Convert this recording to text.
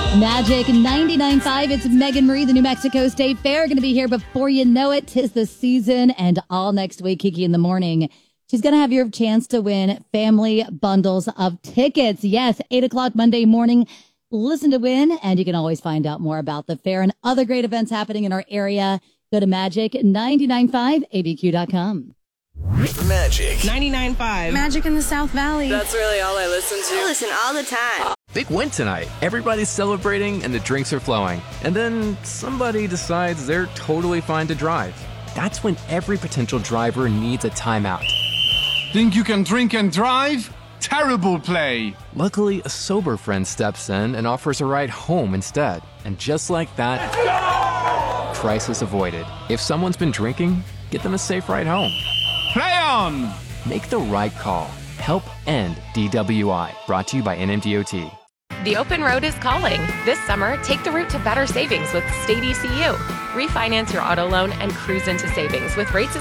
Magic 99.5. It's Megan Marie, the New Mexico State Fair. Going to be here before you know it. 'Tis the season, and all next week, Kiki in the Morning. She's going to have your chance to win family bundles of tickets. Yes, 8 o'clock Monday morning. Listen to win, and you can always find out more about the fair and other great events happening in our area. Go to magic995abq.com. Magic 99.5. Magic in the South Valley. That's really all I listen to. I listen all the time. Big win tonight. Everybody's celebrating and the drinks are flowing. And then somebody decides they're totally fine to drive. That's when every potential driver needs a timeout. Think you can drink and drive? Terrible play. Luckily, a sober friend steps in and offers a ride home instead. And just like that, crisis avoided. If someone's been drinking, get them a safe ride home. Play on! Make the right call. Help end DWI. Brought to you by NMDOT. The open road is calling. This summer, take the route to better savings with State ECU. Refinance your auto loan and cruise into savings with rates